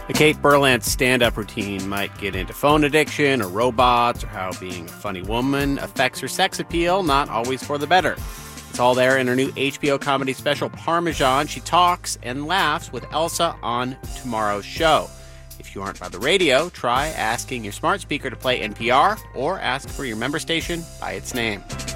The Kate Berlant stand-up routine might get into phone addiction or robots or how being a funny woman affects her sex appeal, not always for the better. It's all there in her new HBO comedy special, Parmesan. She talks and laughs with Elsa on tomorrow's show. If you aren't by the radio, try asking your smart speaker to play NPR or ask for your member station by its name.